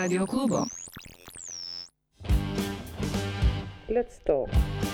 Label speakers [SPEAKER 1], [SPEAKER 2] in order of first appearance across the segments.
[SPEAKER 1] Radio Klubo.
[SPEAKER 2] Let's talk.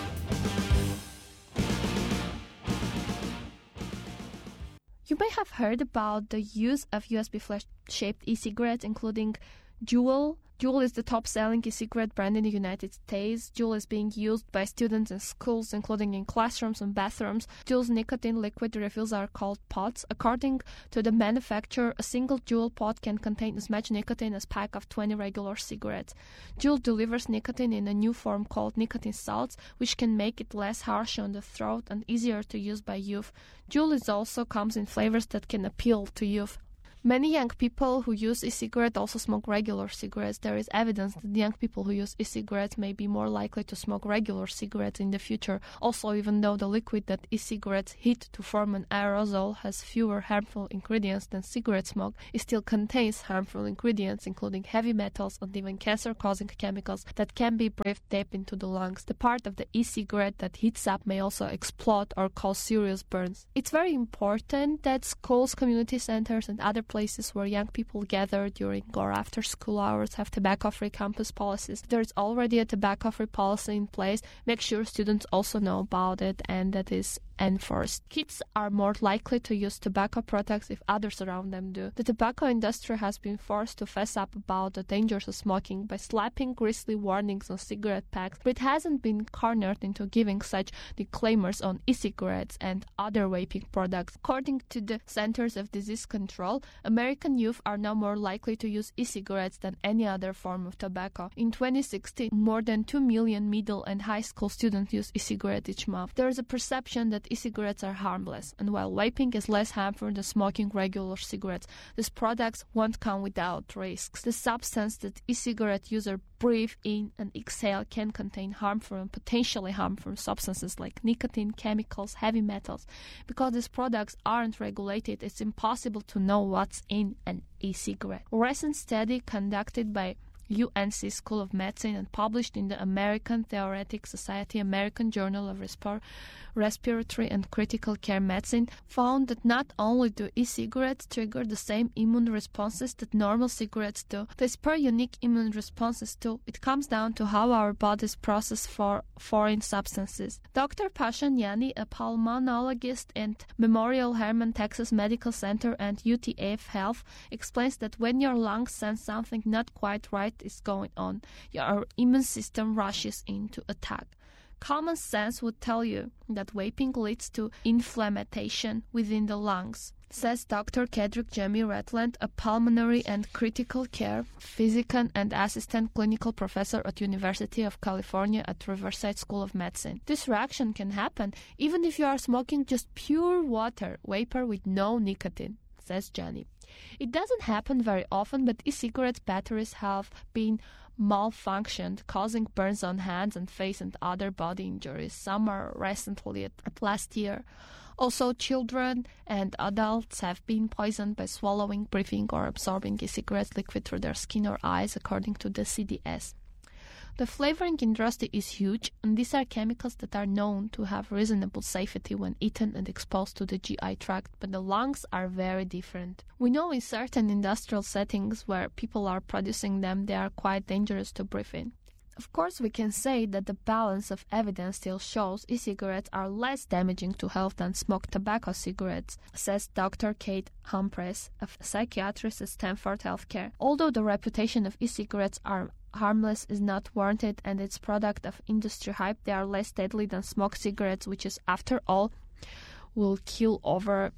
[SPEAKER 3] You may have heard about the use of USB flash-shaped e-cigarettes, including Juul. Juul is the top-selling e-cigarette brand in the United States. Juul is being used by students in schools, including in classrooms and bathrooms. Juul's nicotine liquid refills are called pods. According to the manufacturer, a single Juul pod can contain as much nicotine as a pack of 20 regular cigarettes. Juul delivers nicotine in a new form called nicotine salts, which can make it less harsh on the throat and easier to use by youth. Juul also comes in flavors that can appeal to youth. Many young people who use e-cigarettes also smoke regular cigarettes. There is evidence that young people who use e-cigarettes may be more likely to smoke regular cigarettes in the future. Also, even though the liquid that e-cigarettes heat to form an aerosol has fewer harmful ingredients than cigarette smoke, it still contains harmful ingredients, including heavy metals and even cancer-causing chemicals that can be breathed deep into the lungs. The part of the e-cigarette that heats up may also explode or cause serious burns. It's very important that schools, community centers, and other places where young people gather during or after school hours have tobacco-free campus policies. There is already a tobacco-free policy in place. Make sure students also know about it and that is enforced. Kids are more likely to use tobacco products if others around them do. The tobacco industry has been forced to fess up about the dangers of smoking by slapping grisly warnings on cigarette packs, but it hasn't been cornered into giving such disclaimers on e-cigarettes and other vaping products. According to the Centers of Disease Control, American youth are now more likely to use e-cigarettes than any other form of tobacco. In 2016, more than 2 million middle and high school students use e-cigarettes each month. There is a perception that e-cigarettes are harmless, and while vaping is less harmful than smoking regular cigarettes, these products won't come without risks. The substance that e-cigarette users breathe in and exhale can contain harmful and potentially harmful substances like nicotine, chemicals, heavy metals. Because these products aren't regulated, it's impossible to know what's in an e-cigarette. A recent study conducted by UNC School of Medicine and published in the American Thoracic Society American Journal of Respiratory and Critical Care Medicine found that not only do e-cigarettes trigger the same immune responses that normal cigarettes do, they spur unique immune responses too. It comes down to how our bodies process foreign substances. Dr. Pashan Yani, a pulmonologist at Memorial Hermann Texas Medical Center and UTF Health, explains that when your lungs sense something not quite right is going on, your immune system rushes in to attack. Common sense would tell you that vaping leads to inflammation within the lungs, says Dr. Kedrick Jamie Ratland, a pulmonary and critical care physician and assistant clinical professor at University of California at Riverside School of Medicine. This reaction can happen even if you are smoking just pure water vapor with no nicotine, says Johnny. It doesn't happen very often, but e-cigarette batteries have been malfunctioned, causing burns on hands and face and other body injuries. Some are recently at last year. Also, children and adults have been poisoned by swallowing, breathing, or absorbing e-cigarette liquid through their skin or eyes, according to the CDS. The flavoring industry is huge, and these are chemicals that are known to have reasonable safety when eaten and exposed to the GI tract, but the lungs are very different. We know in certain industrial settings where people are producing them, they are quite dangerous to breathe in. Of course, we can say that the balance of evidence still shows e-cigarettes are less damaging to health than smoked tobacco cigarettes, says Dr. Kate Humphreys, a psychiatrist at Stanford Healthcare. Although the reputation of e-cigarettes are harmless is not warranted and it's product of industry hype, they are less deadly than smoked cigarettes, which is, after all, will kill over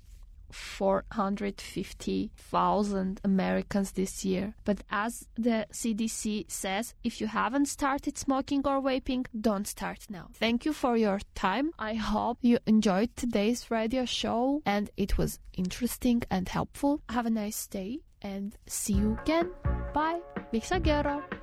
[SPEAKER 3] 450,000 Americans this year. But as the CDC says, if you haven't started smoking or vaping, don't start now. Thank you for your time. I hope you enjoyed today's radio show and it was interesting and helpful. Have a nice day and see you again. Bye. Big Sagero.